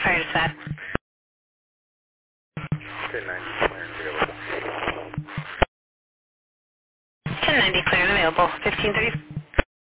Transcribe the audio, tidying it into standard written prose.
Prior to that. 1090 clear and available. 1090 clear and available. 1530.